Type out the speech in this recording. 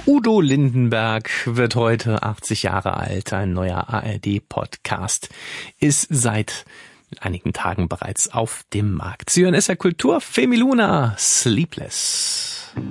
Udo Lindenberg wird heute 80 Jahre alt. Ein neuer ARD-Podcast ist seit einigen Tagen bereits auf dem Markt. Sie hören SR Kultur, Femiluna, Sleepless.